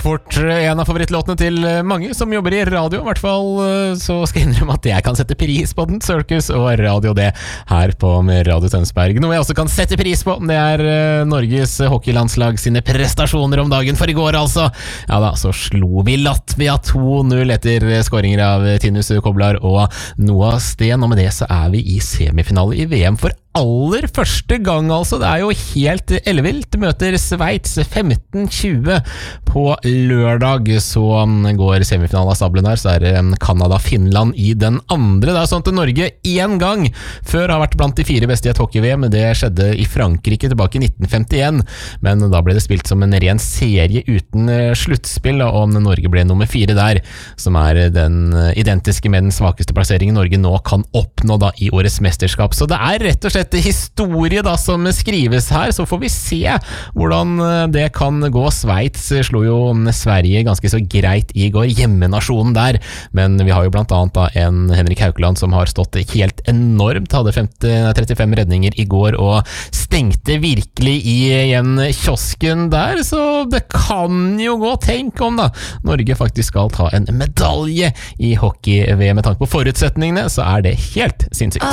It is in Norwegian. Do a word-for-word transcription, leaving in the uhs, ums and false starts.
fort en av favorittlåtene til mange som jobber i radio. I hvert fall så skal jeg innrømme at jeg kan sette pris på den, Circus og Radio det her på Radio Tønsberg. Noe jeg også kan sette pris på, det er Norges hockeylandslag sine prestasjoner om dagen. For i går altså, ja da, så slo vi Latvia to null etter skåringer av Tinus Koblar og Noah Sten, og med det så er vi i semifinale i V M for aller første gang altså. Det er jo helt ellevilt. Møter Sveits femten tjue på lørdag, så går semifinalen av stablen her, så er det Canada-Finland i den andre. Det er sånn at Norge en gang før har vært blant de fire beste i et hockey-V M. Det skjedde i Frankrike tilbake i nitten femtien, men da ble det spilt som en ren serie uten sluttspill, og Norge ble nummer fire der, som er den identiske med den svakeste plasseringen Norge nå kan oppnå da i årets mesterskap. Så det er rett og slett historie da som skrives her, så får vi se hvordan det kan gå. Sveits slo jo Sverige ganske så greit i går, hjemmenasjonen der, men vi har jo blant annet da en Henrik Haukeland som har stått helt enormt, hadde femti, trettifem redninger i går og stengte virkelig i igjen kiosken der, så det kan jo gå, tenk om da Norge faktisk skal ta en medalje i hockey-V M. Med tanke på forutsetningene så er det helt sinnssykt.